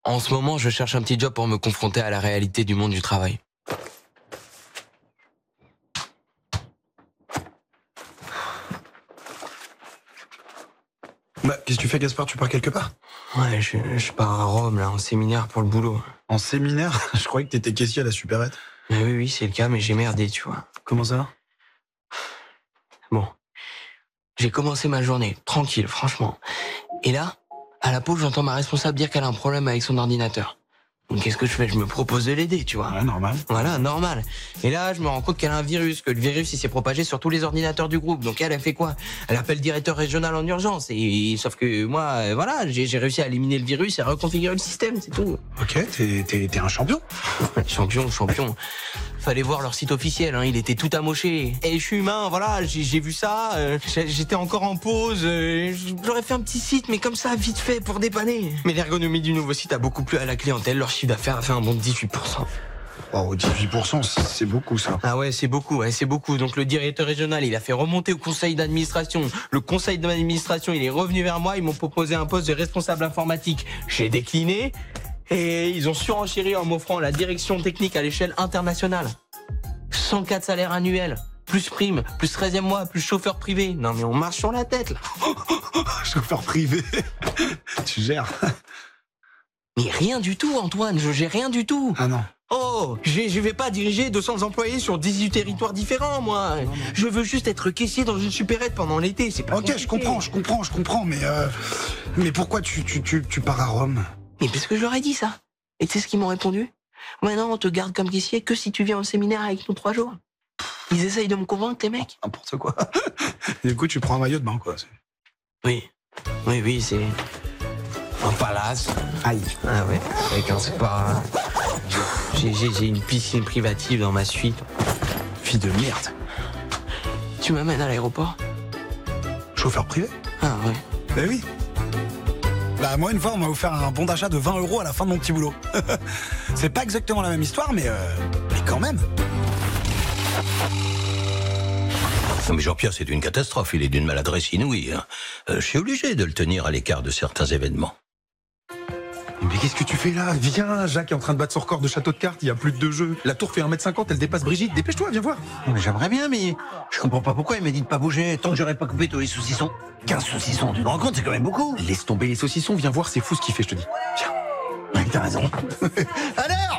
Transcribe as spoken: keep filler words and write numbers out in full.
En ce moment, je cherche un petit job pour me confronter à la réalité du monde du travail. Bah, qu'est-ce que tu fais, Gaspard? Tu pars quelque part? Ouais, je, je pars à Rome, là, en séminaire pour le boulot. En séminaire? Je croyais que t'étais caissier à la supérette. Mais oui, oui, c'est le cas, mais j'ai merdé, tu vois. Comment ça? Bon. J'ai commencé ma journée, tranquille, franchement. Et là, à la pause, j'entends ma responsable dire qu'elle a un problème avec son ordinateur. Donc qu'est-ce que je fais? Je me propose de l'aider, tu vois. Ouais, normal. Voilà, normal. Et là, je me rends compte qu'elle a un virus, que le virus, il s'est propagé sur tous les ordinateurs du groupe. Donc elle, elle fait quoi? Elle appelle le directeur régional en urgence. Et sauf que moi, euh, voilà, j'ai j'ai réussi à éliminer le virus et à reconfigurer le système, c'est tout. Ok, t'es t'es- t'es un champion. Champion, champion. Fallait voir leur site officiel, hein, il était tout amoché. Et je suis humain, voilà, j'ai j'ai vu ça, euh, j'ai- j'étais encore en pause, euh, j'aurais fait un petit site, mais comme ça, vite fait, pour dépanner. Mais l'ergonomie du nouveau site a beaucoup plu à la clientèle, leur chiffre d'affaires a fait un bond de dix-huit pour cent. Oh, dix-huit pour cent, c'est c'est beaucoup ça. Ah ouais, c'est beaucoup, ouais, c'est beaucoup. Donc le directeur régional, il a fait remonter au conseil d'administration. Le conseil d'administration, il est revenu vers moi, ils m'ont proposé un poste de responsable informatique. J'ai décliné. Et ils ont surenchéri en m'offrant la direction technique à l'échelle internationale. cent quatre salaires annuels, plus prime, plus treizième mois, plus chauffeur privé. Non mais on marche sur la tête là. Chauffeur privé. Tu gères. Mais rien du tout Antoine, je gère rien du tout. Ah non. Oh, je je vais pas diriger deux cents employés sur dix-huit territoires différents moi. Je veux juste être caissier dans une supérette pendant l'été, c'est pas Ok, compliqué. je comprends, je comprends, je comprends, mais euh, mais pourquoi tu, tu, tu, tu pars à Rome? Mais parce que je leur ai dit ça. Et tu sais ce qu'ils m'ont répondu? Maintenant, on te garde comme caissier que si tu viens au séminaire avec nous trois jours. Ils essayent de me convaincre, les mecs. N'importe quoi. Et du coup, tu prends un maillot de bain, quoi. Oui, oui, oui, c'est un palace. Aïe. Ah ouais, avec un spa. J'ai j'ai- j'ai une piscine privative dans ma suite. Fille de merde. Tu m'amènes à l'aéroport? Chauffeur privé? Ah ouais. Ben oui. Bah moi une fois on m'a offert un bon d'achat de vingt euros à la fin de mon petit boulot. C'est pas exactement la même histoire mais, euh, mais quand même. Non mais Jean-Pierre, c'est une catastrophe, il est d'une maladresse inouïe. Hein. Euh, je suis obligé de le tenir à l'écart de certains événements. Mais qu'est-ce que tu fais là? Viens, Jacques est en train de battre son record de château de cartes, il y a plus de deux jeux. La tour fait un mètre cinquante, elle dépasse Brigitte, dépêche-toi, viens voir. Non, mais j'aimerais bien, mais je comprends pas pourquoi il m'a dit de pas bouger tant que j'aurais pas coupé tous les saucissons. quinze saucissons, tu te rends compte, c'est quand même beaucoup. Laisse tomber les saucissons, viens voir, c'est fou ce qu'il fait, je te dis. Viens. Ouais, t'as raison. Alors,